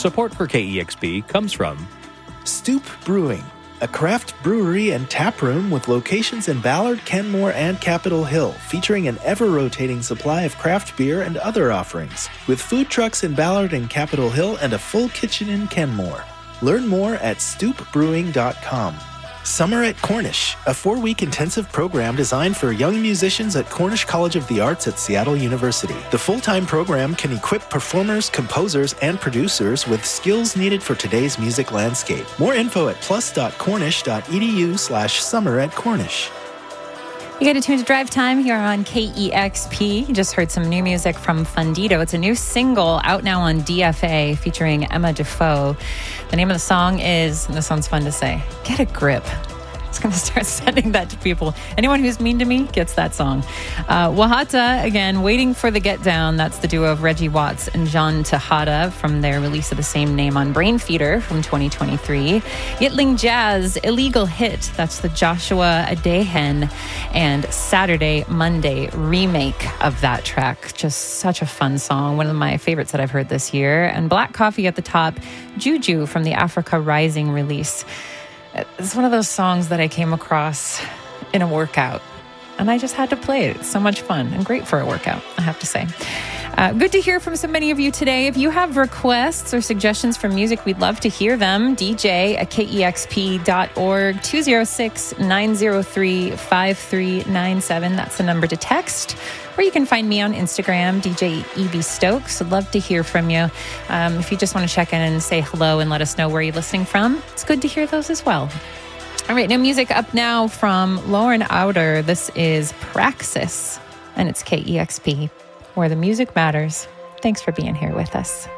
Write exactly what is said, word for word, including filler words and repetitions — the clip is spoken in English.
Support for K E X P comes from Stoop Brewing, a craft brewery and tap room with locations in Ballard, Kenmore, and Capitol Hill, featuring an ever-rotating supply of craft beer and other offerings, with food trucks in Ballard and Capitol Hill and a full kitchen in Kenmore. Learn more at stoop brewing dot com. Summer at Cornish, a four-week intensive program designed for young musicians at Cornish College of the Arts at Seattle University. The full-time program can equip performers, composers, and producers with skills needed for today's music landscape. More info at plus dot cornish dot edu slash summer at Cornish. You get to tune to Drive Time here on K E X P. You just heard some new music from Fundito. It's a new single out now on D F A featuring Emma Defoe. The name of the song is, and this sounds fun to say, Get a Grip. I'm going to start sending that to people. Anyone who's mean to me gets that song. Uh, Wahata, again, Waiting for the Get Down. That's the duo of Reggie Watts and John Tejada from their release of the same name on Brainfeeder from twenty twenty-three. Yitling Jazz, Illegal Hit. That's the Joshua Adehen and Saturday, Monday remake of that track. Just such a fun song. One of my favorites that I've heard this year. And Black Coffee at the top, Juju from the Africa Rising release. It's one of those songs that I came across in a workout, and I just had to play it. It's so much fun and great for a workout, I have to say. Uh, good to hear from so many of you today. If you have requests or suggestions for music, we'd love to hear them. D J at K E X P dot org, two oh six, nine oh three, five three nine seven. That's the number to text. Or you can find me on Instagram, D J Evie Stokes. I'd love to hear from you. Um, if you just want to check in and say hello and let us know where you're listening from, it's good to hear those as well. All right, new music up now from Lauren Outer. This is Praxis, and it's K E X P, where the music matters. Thanks for being here with us.